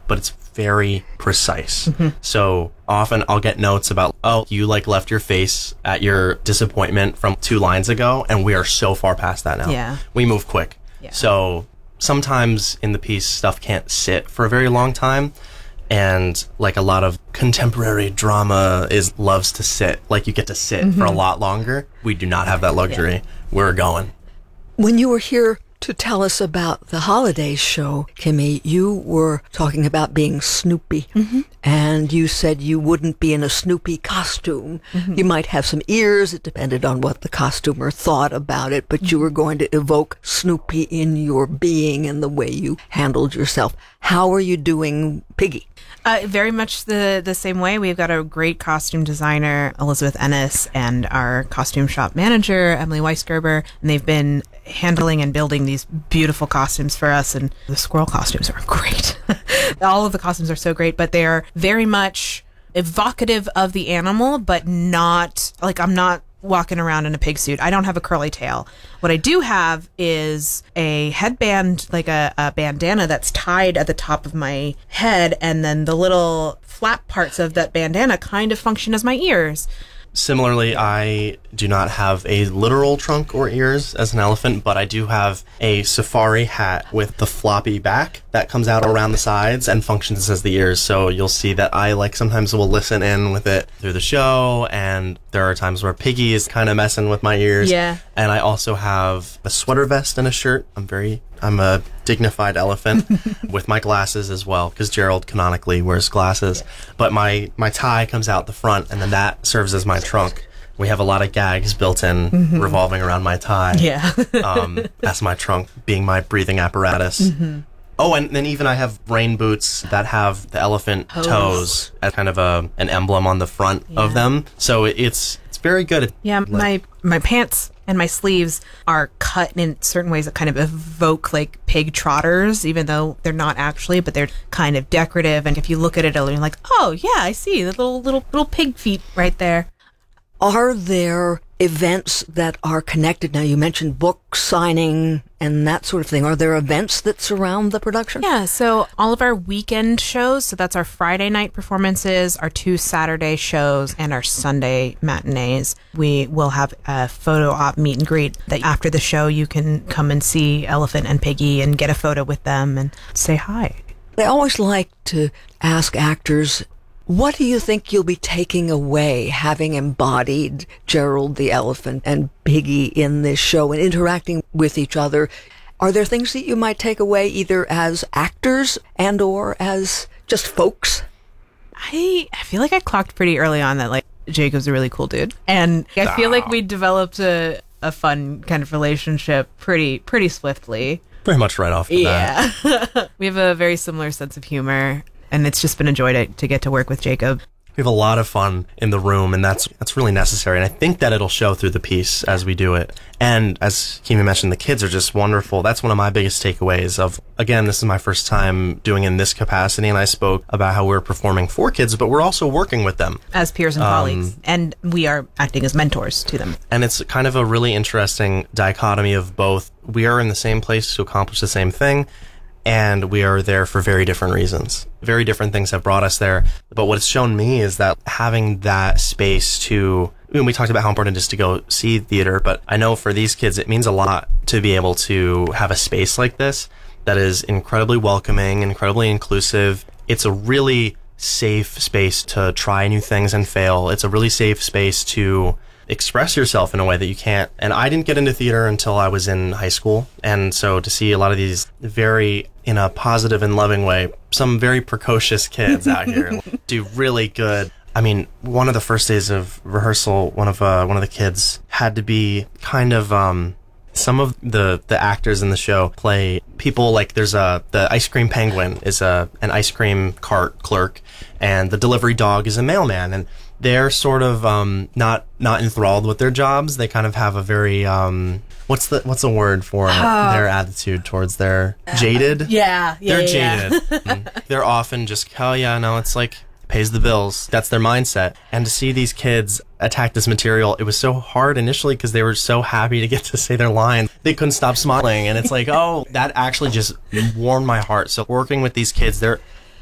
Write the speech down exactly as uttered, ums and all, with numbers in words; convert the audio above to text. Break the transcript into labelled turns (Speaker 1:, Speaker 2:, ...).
Speaker 1: but it's very precise. Mm-hmm. So often I'll get notes about, oh, you like left your face at your disappointment from two lines ago, and we are so far past that now.
Speaker 2: Yeah.
Speaker 1: We move quick.
Speaker 2: Yeah.
Speaker 1: So sometimes in the piece, stuff can't sit for a very long time. And like a lot of contemporary drama is loves to sit. Like you get to sit mm-hmm. for a lot longer. We do not have that luxury. Yeah. We're going.
Speaker 3: When you were here to tell us about the holidays show, Kimmy, you were talking about being Snoopy. Mm-hmm. And you said you wouldn't be in a Snoopy costume. Mm-hmm. You might have some ears. It depended on what the costumer thought about it. But mm-hmm. you were going to evoke Snoopy in your being and the way you handled yourself. How are you doing Piggy?
Speaker 2: Uh, very much the, the same way. We've got a great costume designer, Elizabeth Ennis, and our costume shop manager, Emily Weisgerber, and they've been handling and building these beautiful costumes for us, and the squirrel costumes are great. All of the costumes are so great, but they are very much evocative of the animal, but not, like, I'm not walking around in a pig suit. I don't have a curly tail. What I do have is a headband, like a, a bandana that's tied at the top of my head, and then the little flap parts of that bandana kind of function as my ears.
Speaker 1: Similarly, I do not have a literal trunk or ears as an elephant, but I do have a safari hat with the floppy back that comes out around the sides and functions as the ears. So you'll see that I like sometimes will listen in with it through the show, and there are times where Piggy is kind of messing with my ears.
Speaker 2: Yeah.
Speaker 1: And I also have a sweater vest and a shirt. I'm very, I'm a dignified elephant with my glasses as well, because Gerald canonically wears glasses. Yeah. But my, my tie comes out the front, and then that serves as my trunk. We have a lot of gags built in mm-hmm. revolving around my tie.
Speaker 2: Yeah.
Speaker 1: um, as my trunk being my breathing apparatus. Mm-hmm. Oh, and then even I have rain boots that have the elephant toes, toes as kind of a an emblem on the front yeah. of them. So it's it's very good.
Speaker 2: Yeah, my my pants and my sleeves are cut in certain ways that kind of evoke like pig trotters, even though they're not actually, but they're kind of decorative. And if you look at it, you're like, oh yeah, I see the little little little pig feet right there.
Speaker 3: Are there events that are connected? Now, you mentioned book signing and that sort of thing. Are there events that surround the production?
Speaker 2: Yeah, so all of our weekend shows, so that's our Friday night performances, our two Saturday shows, and our Sunday matinees. We will have a photo op meet and greet that after the show you can come and see Elephant and Piggy and get a photo with them and say hi.
Speaker 3: I always like to ask actors, what do you think you'll be taking away having embodied Gerald the elephant and Piggy in this show and interacting with each other? Are there things that you might take away either as actors and or as just folks?
Speaker 2: I, I feel like I clocked pretty early on that like Jacob's a really cool dude. And I feel like we developed a, a fun kind of relationship pretty pretty swiftly.
Speaker 1: Pretty much right off the bat.
Speaker 2: Yeah. We have a very similar sense of humor. And it's just been a joy to, to get to work with Jacob.
Speaker 1: We have a lot of fun in the room, and that's that's really necessary. And I think that it'll show through the piece as we do it. And as Kimmy mentioned, the kids are just wonderful. That's one of my biggest takeaways of, again, this is my first time doing in this capacity, and I spoke about how we're performing for kids, but we're also working with them.
Speaker 2: As peers and um, colleagues. And we are acting as mentors to them.
Speaker 1: And it's kind of a really interesting dichotomy of both. We are in the same place to accomplish the same thing, and we are there for very different reasons. Very different things have brought us there. But what it's shown me is that having that space to, I mean, we talked about how important it is to go see theater, but I know for these kids, it means a lot to be able to have a space like this that is incredibly welcoming, incredibly inclusive. It's a really safe space to try new things and fail. It's a really safe space to express yourself in a way that you can't. And I didn't get into theater until I was in high school. And so to see a lot of these very, in a positive and loving way, some very precocious kids out here do really good. I mean, one of the first days of rehearsal, one of uh, one of the kids had to be kind of, um, some of the, the actors in the show play people like there's a, the ice cream penguin is a, an ice cream cart clerk, and the delivery dog is a mailman. And they're sort of um, not not enthralled with their jobs. They kind of have a very um, what's the what's the word for uh, their attitude towards their jaded?
Speaker 2: Yeah, yeah,
Speaker 1: they're
Speaker 2: yeah,
Speaker 1: jaded. mm. They're often just, oh yeah, no, it's like pays the bills. That's their mindset. And to see these kids attack this material, it was so hard initially because they were so happy to get to say their line. They couldn't stop smiling, and it's like, oh, that actually just warmed my heart. So working with these kids, they're